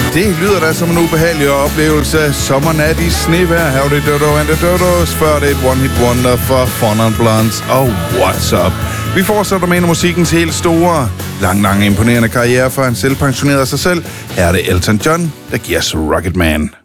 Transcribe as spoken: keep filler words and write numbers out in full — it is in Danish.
Det lyder da som en ubehagelig oplevelse. Sommernat i snevejr. Her er det Dodo and the Dodos. Før det er et one-hit wonder for Fun and Blondes og What's Up. Vi fortsætter med en af musikkens helt store, lang, lang imponerende karriere, for han selv pensionerede sig selv. Her er det Elton John, der giver os Rocket Man.